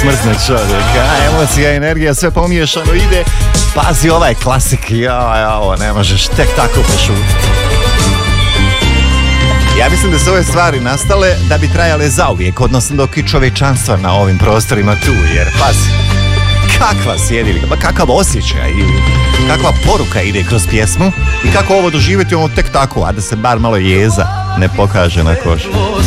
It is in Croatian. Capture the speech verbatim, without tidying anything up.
smrzne čovjeka. Emocija, energija, sve pomiješano ide. Pazi ovaj klasik, ja, ja, ovo ne možeš tek tako pošutiti. Ja mislim da su ove stvari nastale da bi trajale zauvijek, odnosno dok i čovječanstva na ovim prostorima tu, jer pazi, kakva sjedilika, pa kakav osjećaj ili kakva poruka ide kroz pjesmu i kako ovo doživjeti ono tek tako, a da se bar malo jeza ne pokaže na kožu.